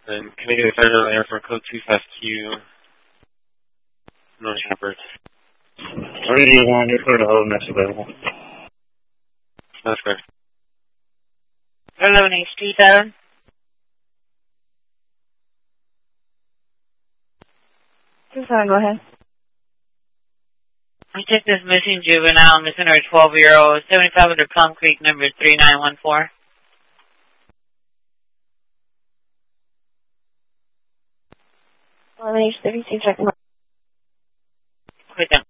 Then can I get a federal air for code 25Q, North Shepherd? 381, just go to hold next available. That's correct. 11 HD7. Go ahead. I took this missing juvenile, missing our 12-year-old, 7500 Plum Creek, number 3914. H32, check. Quit them.